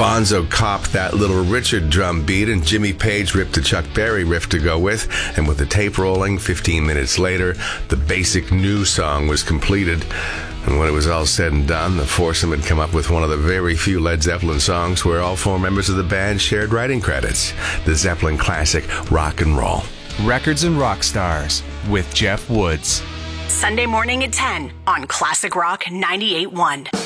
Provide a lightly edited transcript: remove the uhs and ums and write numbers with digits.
Bonzo copped that Little Richard drum beat, and Jimmy Page ripped a Chuck Berry riff to go with. And with the tape rolling, 15 minutes later, the basic new song was completed. And when it was all said and done, the foursome had come up with one of the very few Led Zeppelin songs where all four members of the band shared writing credits. The Zeppelin classic, Rock and Roll. Records and Rock Stars with Jeff Woods. Sunday morning at 10 on Classic Rock 98.1.